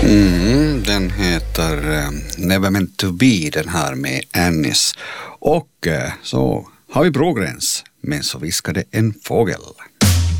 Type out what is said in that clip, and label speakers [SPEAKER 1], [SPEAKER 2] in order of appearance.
[SPEAKER 1] Den heter Never Meant To Be, den här med Annis. Och så har vi Brågräns, men så viskade en fågel.